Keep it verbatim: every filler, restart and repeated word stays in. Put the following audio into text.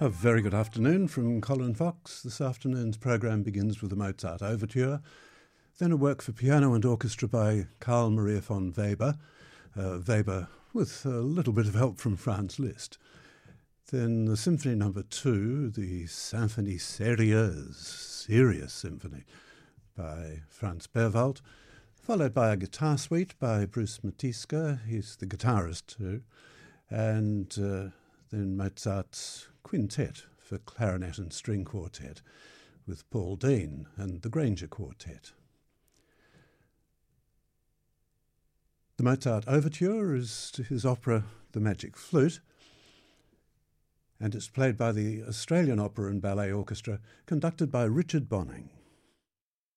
A very good afternoon from Colin Fox. This afternoon's program begins with the Mozart Overture, then a work for piano and orchestra by Carl Maria von Weber, uh, Weber with a little bit of help from Franz Liszt. Then the Symphony Number Two, the Symphonie Sérieuse, Serious Symphony, by Franz Berwald, followed by a guitar suite by Bruce Matiska, he's the guitarist too, and uh, then Mozart's Quintet for clarinet and string quartet with Paul Dean and the Granger Quartet. The Mozart Overture is to his opera The Magic Flute, and it's played by the Australian Opera and Ballet Orchestra, conducted by Richard Bonning.